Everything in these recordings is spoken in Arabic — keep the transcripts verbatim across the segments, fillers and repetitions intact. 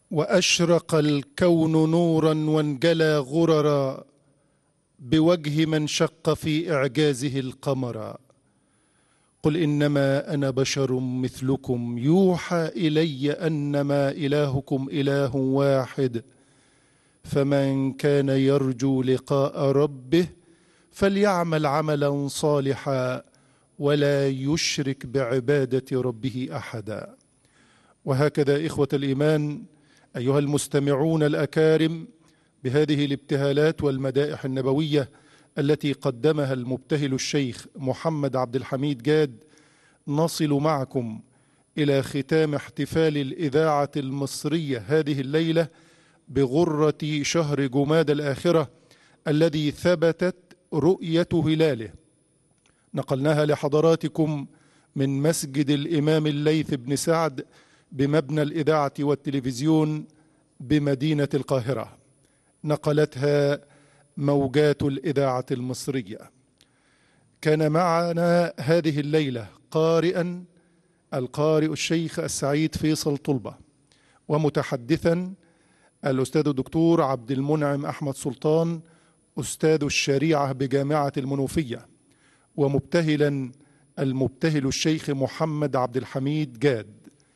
وأشرق الكون نورا وانجلى غررا بوجه من شق في إعجازه القمر. قل إنما أنا بشر مثلكم يوحى إلي أنما إلهكم إله واحد، فمن كان يرجو لقاء ربه فليعمل عملا صالحا ولا يشرك بعبادة ربه أحدا. وهكذا إخوة الإيمان أيها المستمعون الأكارم، بهذه الابتهالات والمدائح النبوية التي قدمها المبتهل الشيخ محمد عبد الحميد جاد، نصل معكم إلى ختام احتفال الإذاعة المصرية هذه الليلة بغرة شهر جماد الآخرة الذي ثبتت رؤية هلاله. نقلناها لحضراتكم من مسجد الإمام الليث بن سعد بمبنى الإذاعة والتلفزيون بمدينة القاهرة، نقلتها موجات الإذاعة المصرية. كان معنا هذه الليلة قارئا القارئ الشيخ السعيد فيصل طلبة، ومتحدثا الأستاذ الدكتور عبد المنعم أحمد سلطان أستاذ الشريعة بجامعة المنوفية، ومبتهلا المبتهل الشيخ محمد عبد الحميد جاد.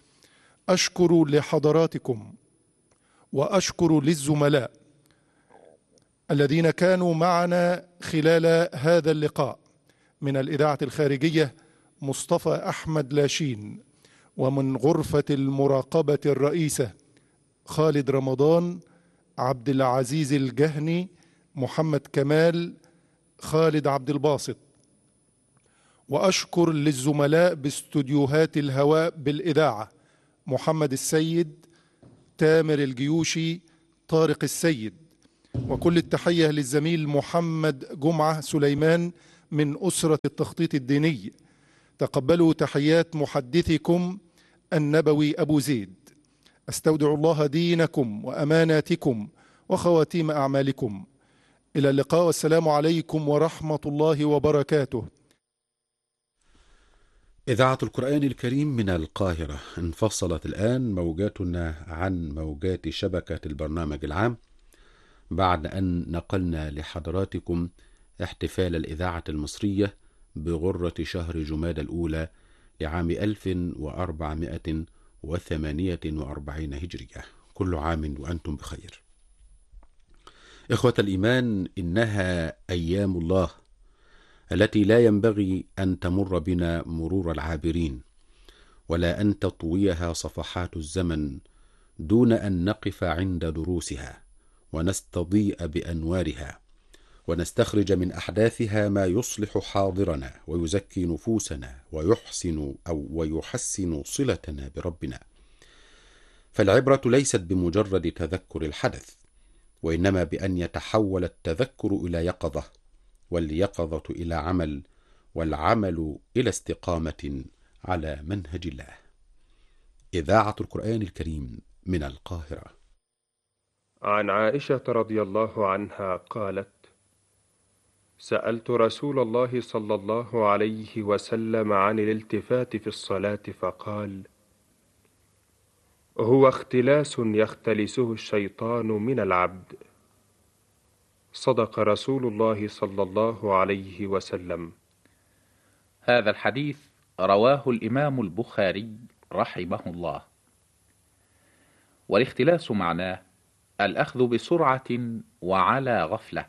أشكر لحضراتكم وأشكر للزملاء الذين كانوا معنا خلال هذا اللقاء من الإذاعة الخارجية مصطفى أحمد لاشين، ومن غرفة المراقبة الرئيسة خالد رمضان، عبد العزيز الجهني، محمد كمال، خالد عبد الباسط. وأشكر للزملاء باستوديوهات الهواء بالإذاعة محمد السيد، تامر الجيوشي، طارق السيد. وكل التحية للزميل محمد جمعة سليمان من أسرة التخطيط الديني. تقبلوا تحيات محدثكم النبوي أبو زيد. أستودع الله دينكم وأماناتكم وخواتيم أعمالكم. إلى اللقاء والسلام عليكم ورحمة الله وبركاته. إذاعة القرآن الكريم من القاهرة. انفصلت الآن موجاتنا عن موجات شبكة البرنامج العام بعد أن نقلنا لحضراتكم احتفال الإذاعة المصرية بغرة شهر جماد الأولى لعام ألف وأربعمائة وثمانية وأربعين هجرية. كل عام وأنتم بخير. إخوة الإيمان، إنها أيام الله التي لا ينبغي أن تمر بنا مرور العابرين، ولا أن تطويها صفحات الزمن دون أن نقف عند دروسها ونستضيء بأنوارها، ونستخرج من أحداثها ما يصلح حاضرنا ويزكي نفوسنا ويحسن أو ويحسن صلتنا بربنا. فالعبرة ليست بمجرد تذكر الحدث، وإنما بأن يتحول التذكر إلى يقظة، واليقظة إلى عمل، والعمل إلى استقامة على منهج الله. إذاعة القرآن الكريم من القاهرة. عن عائشة رضي الله عنها قالت: سألت رسول الله صلى الله عليه وسلم عن الالتفات في الصلاة فقال: هو اختلاس يختلسه الشيطان من العبد. صدق رسول الله صلى الله عليه وسلم. هذا الحديث رواه الإمام البخاري رحمه الله. والاختلاس معناه الأخذ بسرعة وعلى غفلة،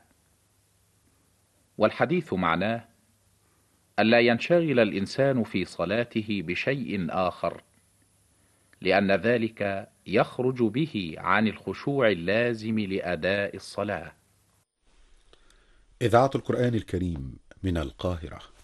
والحديث معناه ألا ينشغل الإنسان في صلاته بشيء آخر، لأن ذلك يخرج به عن الخشوع اللازم لأداء الصلاة. إذاعة القرآن الكريم من القاهرة.